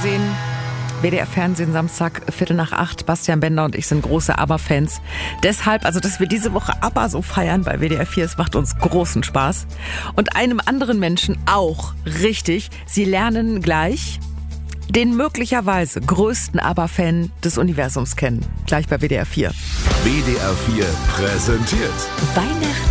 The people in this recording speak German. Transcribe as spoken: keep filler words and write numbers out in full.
Fernsehen. W D R Fernsehen, Samstag, Viertel nach acht. Bastian Bender und ich sind große ABBA-Fans. Deshalb, also dass wir diese Woche ABBA so feiern bei W D R vier, es macht uns großen Spaß. Und einem anderen Menschen auch richtig. Sie lernen gleich den möglicherweise größten ABBA-Fan des Universums kennen. Gleich bei W D R vier. W D R vier präsentiert Weihnachten